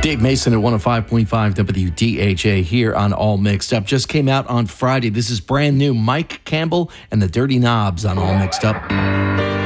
Dave Mason at 105.5 WDHA here on All Mixed Up. Just came out on Friday. This is brand new. Mike Campbell and the Dirty Knobs on All Mixed Up.